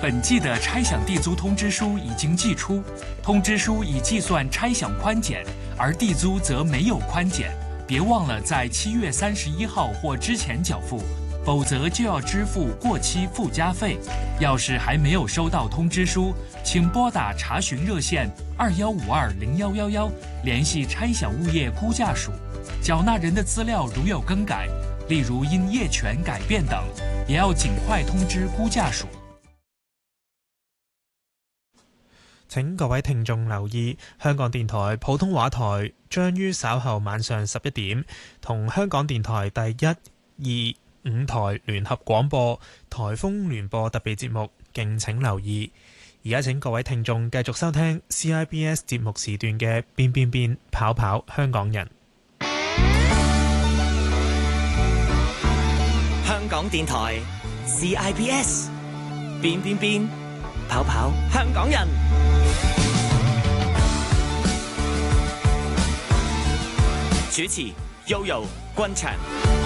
本季的差餉地租通知書已經寄出，通知書已計算差餉寬減，而地租則沒有寬減。別忘了在7月31號或之前繳付，否則就要支付過期附加費。要是還沒有收到通知書，請撥打查詢熱線21520111，聯繫差餉物業估價署。繳納人的資料如有更改，例如因業權改變等，也要盡快通知估價署。 請各位聽眾留意，香港電台普通話台將於稍後晚上11點同香港電台第1、2、5台聯合廣播颱風聯播特別節目，敬請留意。而家請各位聽眾繼續收聽 CIBS 節目時段嘅變變變跑跑香港人。 香港電台 CIBS 變變變跑跑香港人。主持 Yoyo 君祥。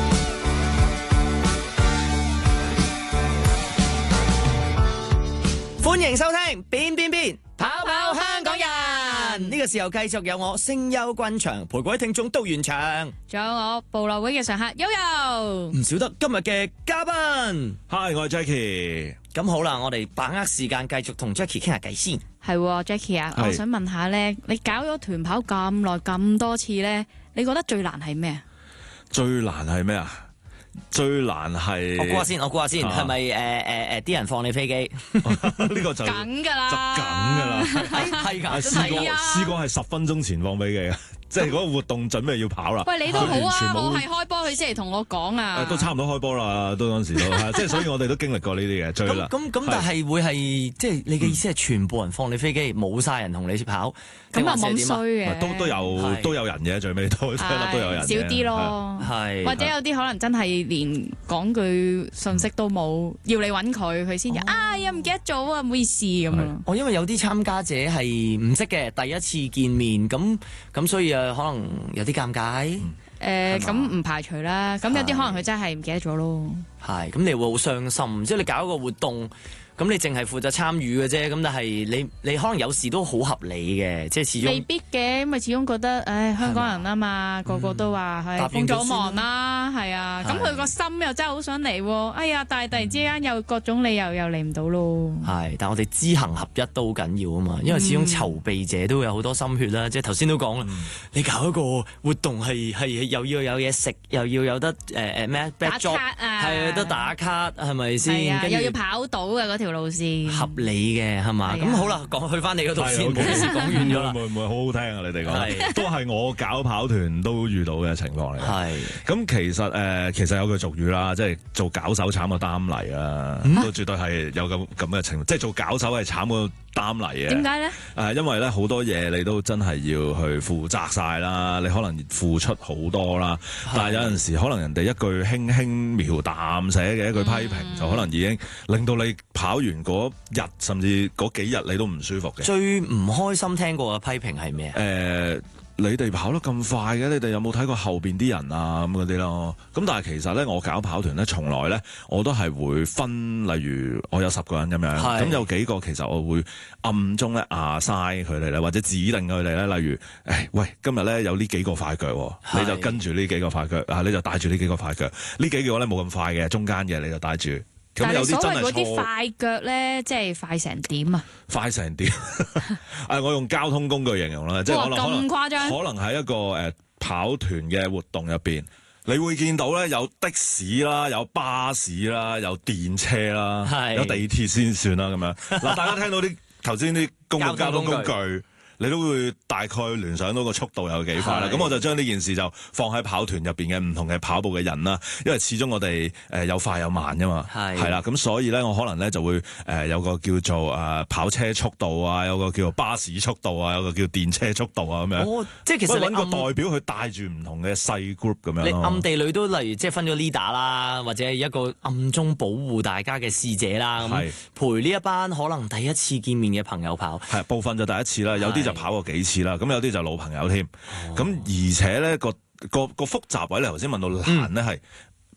歡迎收聽變變變跑跑香港人。呢個時候繼續有我聲優君祥陪各位聽眾到現場， 仲有我部落會嘅常客 Yoyo， 唔少得今日嘅嘉賓。 Hi， 我係 Jackie。 咁好啦，我哋把握時間繼續同 Jackie 傾下偈先。 係 Jackie 啊，我想問下咧，你搞咗團跑咁耐咁多次咧，你覺得最難係咩啊？ 最難係咩啊？最難係我估下先，係咪啲人放你飛機？ 呢個就梗㗎啦， 就梗㗎啦， 係㗎， 試過係10分鐘前放飛機啊！即係嗰個活動準備要跑啦。 喂，你都好啊，我係開波佢先嚟同我講啊。 都差唔多開波啦，都嗰陣時都即係，所以我哋都經歷過呢啲嘅。最難咁，但係會係即係你嘅意思係全部人放你飛機，冇晒人同你跑， 咁啊冇衰嘅。 都有人嘅，最尾都有人少啲咯，係或者有啲可能真係連講句信息都冇，要你揾佢先至又唔記得咗啊，唔好意思咁樣。 因為有啲參加者係唔識嘅，第一次見面咁所以可能有啲尷尬。 咁唔排除啦。咁有啲可能佢真係唔記得咗咯。 係，咁你會好傷心。即係你搞一個活動，咁你淨係負責參與嘅啫。咁但係你可能有時都好合理嘅，即係始終未必嘅，因為始終覺得香港人啊嘛，個個都話係工作好忙啦，係啊。咁佢個心又真係好想嚟喎。哎呀，但係突然之間有各種理由又嚟唔到咯。係，但係我哋知行合一都好緊要啊嘛。因為始終籌備者都有好多心血啦。即係頭先都講啦，你搞一個活動係又要有嘢食，又要有得咩打卡啊，係有得打卡係咪先？又要跑到嘅嗰條路線合理嘅係嘛？咁好啦，去翻你嗰度先，冇事講完咗啦。 唔會好好聽啊！你哋講都係我搞跑團都遇到嘅情況嚟。係咁，其實有句俗語啦，即係做搞手慘過擔泥啦，都絕對係有咁嘅情況。即係做搞手係慘過擔泥嘅。點解咧？因為咧好多嘢你都真係要去負責晒啦，你可能付出好多啦，但係有陣時可能人哋一句輕輕描淡寫嘅一句批評，就可能已經令到你跑完嗰日甚至嗰幾日你都唔舒服嘅。最唔開心聽過嘅批評係咩？你哋跑得咁快嘅，你哋有冇睇過後邊啲人啊咁嗰啲咯？咁但係其實咧，我搞跑團咧，從來咧我都係會分，例如我有10個人咁樣，咁有幾個其實我會暗中咧assign佢哋咧，或者指定佢哋咧，例如喂，今日咧有呢幾個快腳，你就跟住呢幾個快腳啊，你就帶住呢幾個快腳，呢幾個咧冇咁快嘅，中間嘅你就帶住。 但係所謂嗰啲快腳咧，即係快成點啊？快成點？ 我用交通工具形容啦，即係咁誇張， 可能喺一個跑團嘅活動入邊，你會見到咧有的士啦，有巴士啦，有電車啦，有地鐵先算啦咁樣。嗱，大家聽到啲頭先啲公共交通工具，你都會大概聯想到個速度有幾快啦。咁我就將呢件事就放喺跑團入邊嘅唔同嘅跑步嘅人啦，因為始終我哋有快有慢噶嘛，係啦，咁所以咧我可能咧就會有個叫做跑車速度啊，有個叫做巴士速度啊，有個叫電車速度啊咁樣。即係其實你揾個代表去帶住唔同嘅細 group 咁樣。你暗地裏都例如即係分咗 leader 啦，或者一個暗中保護大家嘅使者啦，咁陪呢一班可能第一次見面嘅朋友跑。係部分就第一次啦，有啲就跑過幾次啦，咁有啲就老朋友添。咁而且咧個複雜位，你頭先問到難咧係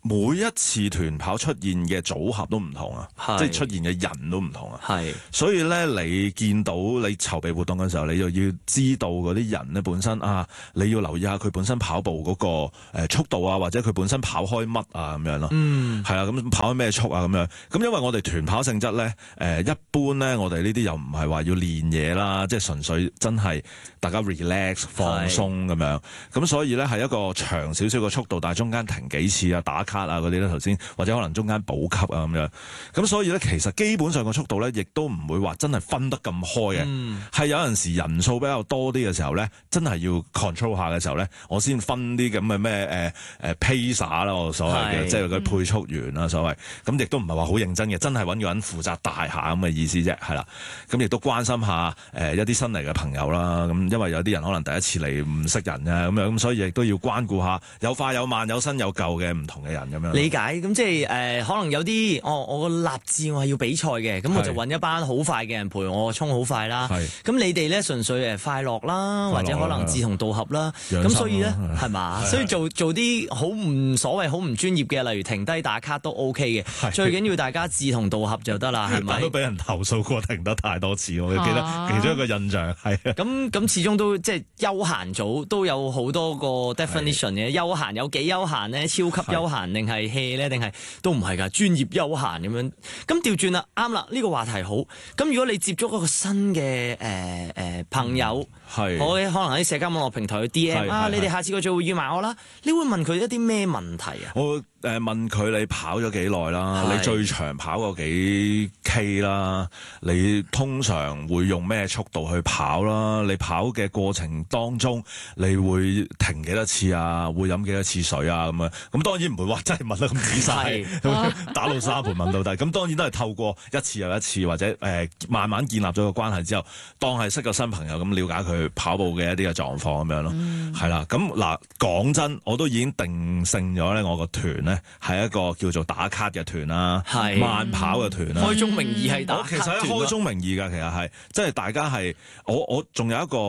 每一次團跑出現嘅組合都唔同啊，即係出現嘅人都唔同啊。係，所以咧你見到你籌備活動嘅時候，你就要知道嗰啲人咧本身啊，你要留意下佢本身跑步嗰個速度啊，或者佢本身跑開乜啊咁樣咯。係啊，咁跑開咩速啊咁樣。咁因為我哋團跑性質咧，一般咧我哋呢啲又唔係話要練嘢啦，即係純粹真係大家 relax 放鬆咁樣。咁所以咧係一個長少少嘅速度，但係中間停幾次啊、打卡啊嗰啲咧頭先，或者可能中間補給啊咁樣。咁所以咧其實基本上個速度咧，亦都唔會話真係分得咁開嘅。係有陣時人數比較多啲嘅時候咧，真係要 control 下嘅時候咧，我先分啲咁嘅咩pacer 啦，我所謂嘅，即係嗰啲配速員啦，所謂。咁亦都唔係話好認真嘅，真係揾個人負責帶下咁嘅意思啫，係啦。咁亦都關心下一啲新嚟嘅朋友啦。咁因為有啲人可能第一次嚟唔識人啊咁樣，咁所以亦都要關顧下有快有慢、有新有舊嘅唔同嘅人咁樣。 理解。咁即係可能有啲我個立志我係要比賽嘅，咁我就揾一班好快嘅人陪我衝好快啦。咁你哋咧純粹快樂啦，或者可能志同道合啦。咁所以咧係嘛？所以做啲好唔所謂、好唔專業嘅，例如停低打卡都 OK 嘅。最緊要大家志同道合就得啦，係咪？ 都俾人投訴過停得太多次，我記得其中一個印象係。 咁始終都即係休閒組都有好多個 definition 嘅。休閒有幾休閒咧？超級休閒定係 hea 咧？定係都唔係㗎？專業休閒咁樣。咁調轉啦，啱啦，呢個話題好。咁如果你接觸一個新嘅朋友，可能喺社交網絡平台去 DM 你哋下次個聚會約埋我啦。你會問佢一啲咩問題啊？ 我問佢你跑咗幾耐啦？你最長跑過幾 K 啦？你通常會用咩速度去跑啦？你跑嘅過程當中，你會停幾多次啊？會飲幾多次水啊？咁樣咁當然唔會話真係問得咁仔細，打到沙盤問到底。咁當然都係透過一次又一次，或者慢慢建立咗個關係之後，當係識個新朋友咁了解佢跑步嘅一啲嘅狀況咁樣咯。係啦，咁嗱講真，我都已經定性咗咧，我個團咧係一個叫做打卡嘅團啦，慢跑嘅團啦。 開宗明義係打卡團。 其實係開宗明義㗎，其實係即係大家係我仲有一個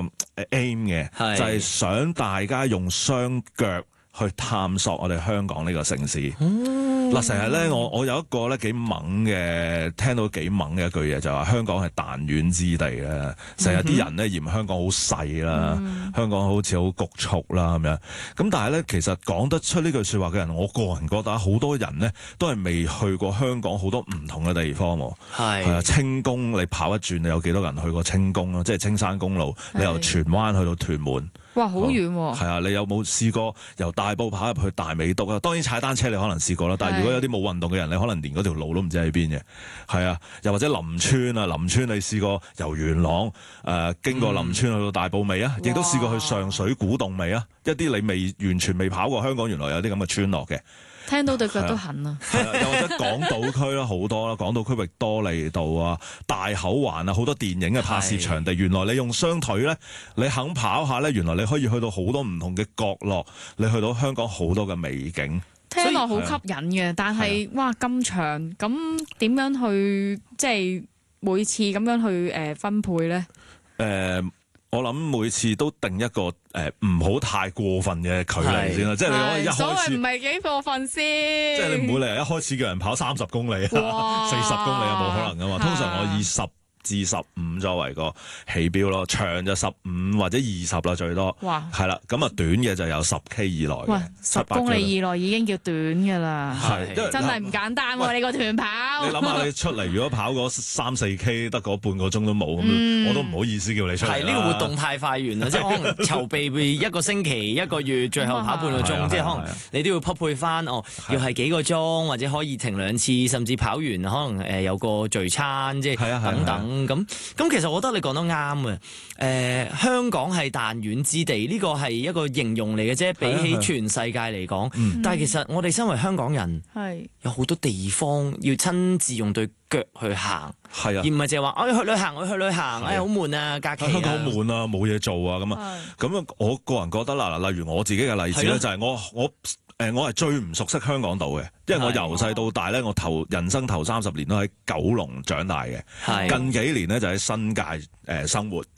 aim 嘅，就係想大家用雙腳去探索我哋香港呢個城市。嗱，成日咧，我有一個咧幾猛嘅，聽到幾猛嘅一句嘢，就係話香港係彈丸之地咧。成日啲人咧嫌香港好細啦，香港好似好局促啦咁樣。咁但係咧，其實講得出呢句説話嘅人，我個人覺得好多人咧都係未去過香港好多唔同嘅地方。係啊，青宮你跑一轉，你有幾多人去過青宮啊？即係青山公路，你由荃灣去到屯門。 哇，好遠喎！ 係啊，你有冇試過由大埔跑入去大美督啊？當然踩單車你可能試過啦，但係如果有啲冇運動嘅人，你可能連嗰條路都唔知喺邊嘅。係啊，又或者林村啊，林村你試過由元朗經過林村去到大埔未啊？亦都試過去上水古洞未啊？一啲你完全未跑過香港，原來有啲咁嘅村落嘅。 聽到對腳都痕啊！ 又或者港島區啦，好多啦，港島區域多利道啊、大口環啊，好多電影嘅拍攝場地。原來你用雙腿咧，你肯跑下咧，原來你可以去到好多唔同嘅角落，你去到香港好多嘅美景。 聽落好吸引嘅，但係哇咁長，咁點樣去即係每次咁樣去分配咧？ 我諗每次都定一個唔好太過分嘅距離先啦，即係你可以一開始所謂唔係幾過分先， 即係你唔會嚟一開始叫人跑30公里啊、40公里啊，冇可能噶嘛。通常我以10至15作為個起標咯，長就15或者20啦最多。哇！係啦，咁啊短嘅就有10K 以內嘅。 哇！10公里以內已經叫短㗎啦，係真係唔簡單喎！你個團跑， 你諗下你出嚟如果跑嗰3-4K 得嗰半個鐘都冇，咁我都唔好意思叫你出嚟。 係呢個活動太快完啦，即係可能籌備一個星期、1個月，最後跑半個鐘，即係可能你都要匹配翻要係幾個鐘，或者可以停2次，甚至跑完可能有個聚餐，即係等等。咁其實我覺得你講得啱嘅，香港係彈丸之地，呢個係一個形容嚟嘅啫，比起全世界嚟講。但係其實我哋身為香港人，有好多地方要親自用對腳去行，而唔係淨係話我要去旅行，我要去旅行，好悶啊，假期啊， 香港好悶啊，冇嘢做啊咁啊。咁我個人覺得啦，例如我自己嘅例子咧，就係我係最唔熟悉香港島嘅，因為我由細到大咧，我人生頭30年都喺九龍長大嘅，近幾年咧就喺新界生活。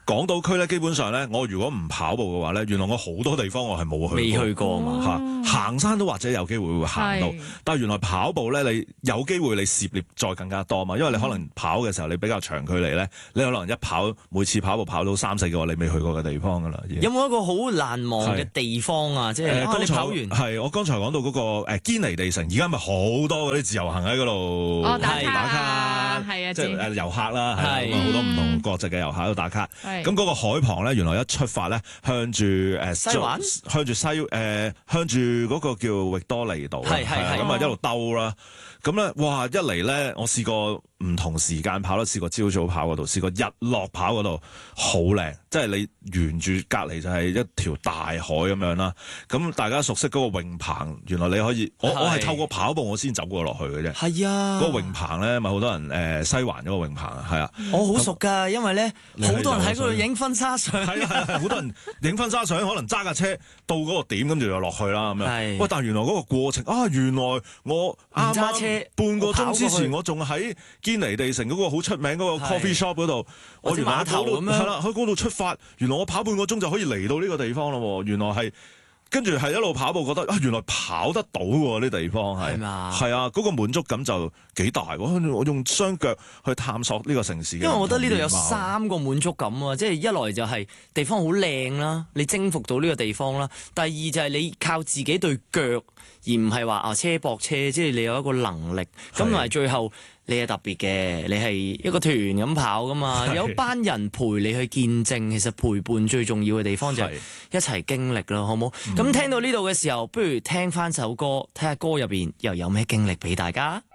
港島區咧，基本上咧，我如果唔跑步嘅話咧，原來我好多地方我係冇未去過嘛。 行山都或者有機會會行到，但係原來跑步咧，你有機會你涉獵再更加多嘛，因為你可能跑嘅時候你比較長距離咧，你可能一跑每次跑步跑到3-4個你未去過嘅地方噶啦。 有冇一個好難忘嘅地方啊？即係你跑完係我剛才講到嗰個堅尼地城，而家咪好多嗰啲自由行喺嗰度打卡， 係啊， 即係遊客啦，係好多唔同國籍嘅遊客喺度打卡。咁嗰個海旁咧，原來一出發咧，向住西環， 向住嗰個叫域多利道，咁啊一路兜啦。咁咧，哇！一嚟咧，我試過唔同時間跑啦，試過朝早跑嗰度，試過日落跑嗰度，好靚，即係你沿住隔離就係一條大海咁樣啦。咁大家熟悉嗰個泳棚，原來你可以，我係透過跑步我先走過落去嘅啫。係啊，嗰個泳棚咧，咪好多人西環嗰個泳棚啊，係啊， 我好熟㗎，因為咧好多人喺嗰度影婚紗相， 係啊，好多人影婚紗相，可能揸架車到嗰個點，跟住就落去啦咁樣。喂，但係原來嗰個過程啊，原來我啱揸車半個鐘之前，我仲喺堅尼地城嗰個好出名嗰個 coffee shop 嗰度，我原來喺嗰度係啦，喺嗰度出發，原來我跑半個鐘就可以嚟到呢個地方咯。原來係跟住係一路跑步，覺得啊，原來跑得到喎，呢地方係啊，嗰個滿足感就幾大。我用雙腳去探索呢個城市，因為我覺得呢度有3個滿足感啊，即係一來就係地方好靚啦，你征服到呢個地方啦；第二就係你靠自己對腳，而唔係話車駁車，即係你有一個能力。咁同埋最後你係特別嘅，你係一個團咁跑噶嘛，有班人陪你去見證。其實陪伴最重要嘅地方就係一齊經歷咯，好冇？咁聽到呢度嘅時候，不如聽翻首歌，睇下歌入邊又有咩經歷俾大家。